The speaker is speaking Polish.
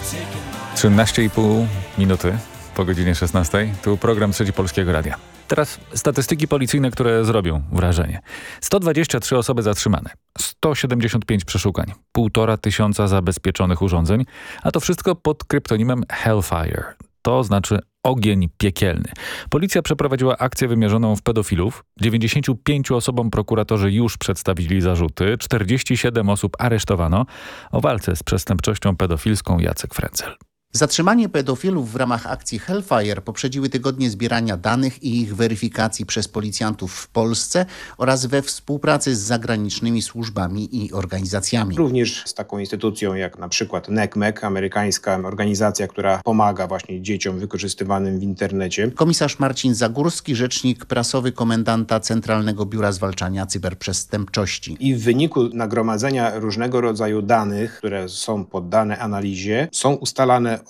13,5 minuty po godzinie 16. Tu program Trzeci Polskiego Radia. Teraz statystyki policyjne, które zrobią wrażenie. 123 osoby zatrzymane, 175 przeszukań, 1500 zabezpieczonych urządzeń, a to wszystko pod kryptonimem Hellfire. To znaczy ogień piekielny. Policja przeprowadziła akcję wymierzoną w pedofilów. 95 osobom prokuratorzy już przedstawili zarzuty. 47 osób aresztowano. O walce z przestępczością pedofilską Jacek Frencel. Zatrzymanie pedofilów w ramach akcji Hellfire poprzedziły tygodnie zbierania danych i ich weryfikacji przez policjantów w Polsce oraz we współpracy z zagranicznymi służbami i organizacjami. Również z taką instytucją jak na przykład NECMEC, amerykańska organizacja, która pomaga właśnie dzieciom wykorzystywanym w internecie. Komisarz Marcin Zagórski, rzecznik prasowy komendanta Centralnego Biura Zwalczania Cyberprzestępczości. I w wyniku nagromadzenia różnego rodzaju danych, które są poddane analizie, są ustalane